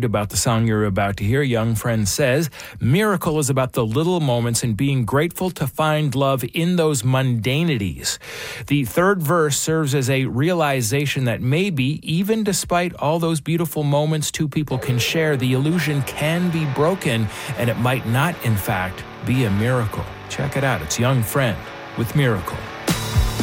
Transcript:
about the song you're about to hear. Young Friend says, miracle is about the little moments and being grateful to find love in those mundanities. The third verse serves as a realization that maybe, even despite all those beautiful moments two people can share, the illusion can be broken, and it might not, in fact, be a miracle. Check it out. It's Young Friend with Miracle.